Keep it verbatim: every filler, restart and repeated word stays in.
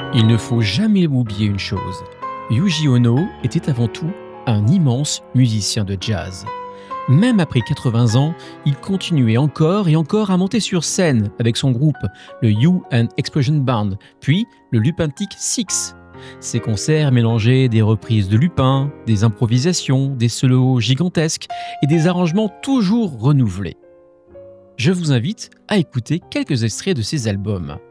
Il ne faut jamais oublier une chose. Yuji Ono était avant tout un immense musicien de jazz. Même après quatre-vingts ans, il continuait encore et encore à monter sur scène avec son groupe, le You and Explosion Band, puis le Lupantic Six. Ses concerts mélangeaient des reprises de Lupin, des improvisations, des solos gigantesques et des arrangements toujours renouvelés. Je vous invite à écouter quelques extraits de ses albums.